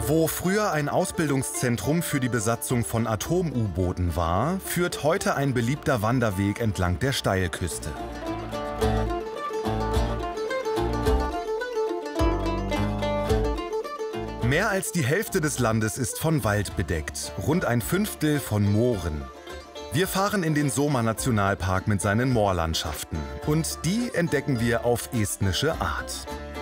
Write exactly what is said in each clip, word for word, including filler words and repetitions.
Wo früher ein Ausbildungszentrum für die Besatzung von Atom-U-Booten war, führt heute ein beliebter Wanderweg entlang der Steilküste. Mehr als die Hälfte des Landes ist von Wald bedeckt, rund ein Fünftel von Mooren. Wir fahren in den Soma-Nationalpark mit seinen Moorlandschaften. Und die entdecken wir auf estnische Art.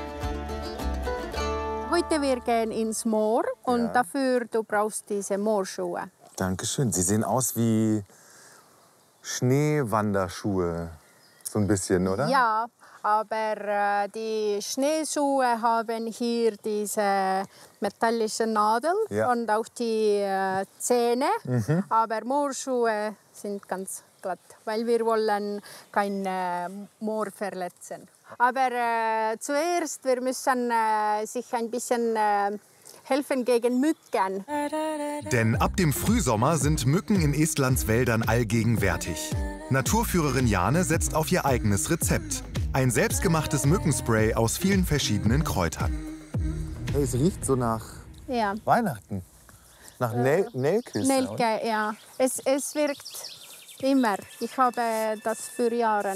Heute wir gehen ins Moor und Ja. dafür du brauchst diese Moorschuhe. Dankeschön. Sie sehen aus wie Schneewanderschuhe. So ein bisschen, oder? Ja, aber äh, die Schneeschuhe haben hier diese metallische Nadel Ja. und auch die äh, Zähne. Aber Moorschuhe sind ganz glatt, weil wir wollen kein äh, Moor verletzen. Aber äh, zuerst wir müssen äh, sich ein bisschen äh, helfen gegen Mücken. Denn ab dem Frühsommer sind Mücken in Estlands Wäldern allgegenwärtig. Naturführerin Jane setzt auf ihr eigenes Rezept. Ein selbstgemachtes Mückenspray aus vielen verschiedenen Kräutern. Hey, es riecht so nach Ja. Weihnachten. Nach Nel Nelkes. Nelke, ja. Es, es wirkt immer. Ich habe das für Jahre.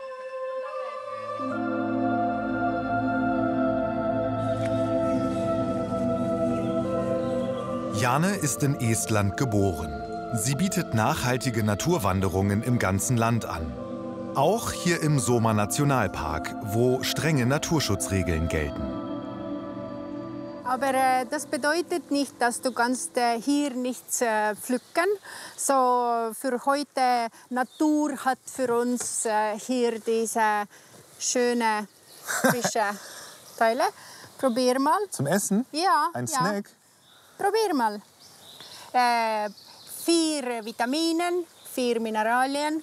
Jane ist in Estland geboren. Sie bietet nachhaltige Naturwanderungen im ganzen Land an. Auch hier im Soma-Nationalpark, wo strenge Naturschutzregeln gelten. Aber äh, das bedeutet nicht, dass du kannst äh, hier nichts äh, pflücken. So für heute Natur hat für uns äh, hier diese schöne frische Teile. Probier mal. Zum Essen? Ja. Ein ja. Snack? Probier mal. Äh, vier Vitaminen, vier Mineralien.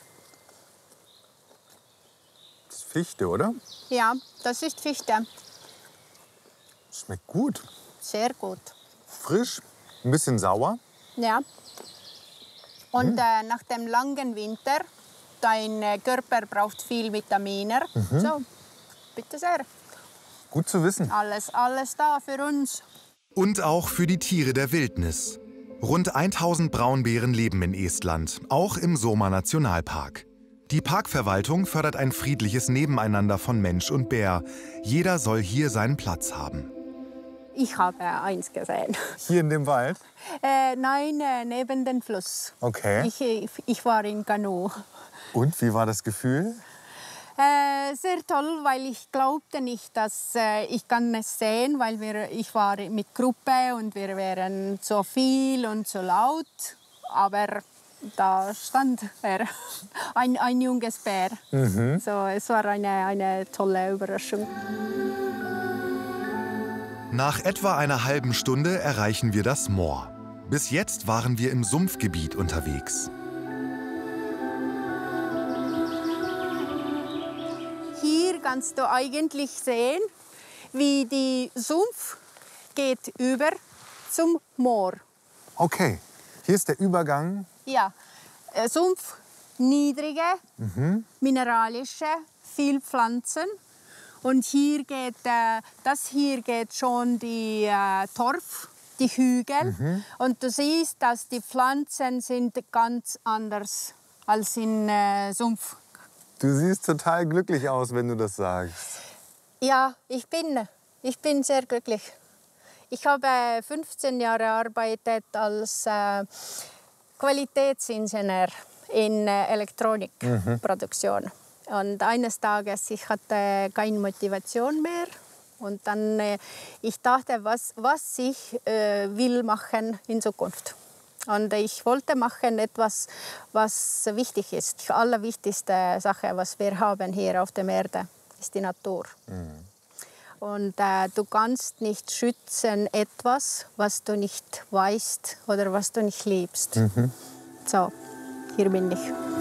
Das ist Fichte, oder? Ja, das ist Fichte. Schmeckt gut. Sehr gut. Frisch, ein bisschen sauer. Ja. Und äh, nach dem langen Winter, dein äh, Körper braucht viel Vitamine. So, bitte sehr. Gut zu wissen. Alles, alles da für uns. Und auch für die Tiere der Wildnis. Rund tausend Braunbären leben in Estland, auch im Soma-Nationalpark. Die Parkverwaltung fördert ein friedliches Nebeneinander von Mensch und Bär. Jeder soll hier seinen Platz haben. Ich habe eins gesehen. Hier in dem Wald? Äh, nein, äh, neben dem Fluss. Okay. Ich, ich, ich war in Kanu. Und wie war das Gefühl? Äh, sehr toll, weil ich glaubte nicht, dass äh, ich kann es sehen, weil wir, ich war mit Gruppe und wir wären so viel und so laut. Aber da stand er, ein, ein junges Bär. Mhm. So, es war eine, eine tolle Überraschung. Nach etwa einer halben Stunde erreichen wir das Moor. Bis jetzt waren wir im Sumpfgebiet unterwegs. Hier kannst du eigentlich sehen, wie die Sumpf geht über zum Moor. Okay, hier ist der Übergang. Ja, äh, Sumpf, niedrige, mineralische, viel Pflanzen. Und hier geht, äh, das hier geht schon die äh, Torf, die Hügel. Und du siehst, dass die Pflanzen sind ganz anders als in äh, Sumpf. Du siehst total glücklich aus, wenn du das sagst. Ja, ich bin, ich bin sehr glücklich. Ich habe fünfzehn Jahre gearbeitet als äh, Qualitätsingenieur in äh, Elektronikproduktion. Und eines Tages ich hatte keine Motivation mehr. Und dann äh, ich dachte, was, was ich äh, will machen in Zukunft. Und ich wollte machen etwas, was wichtig ist. Die allerwichtigste Sache, was wir haben hier auf der Erde, ist die Natur. Mhm. Und äh, du kannst nicht schützen etwas, was du nicht weißt oder was du nicht liebst. Mhm. So, hier bin ich.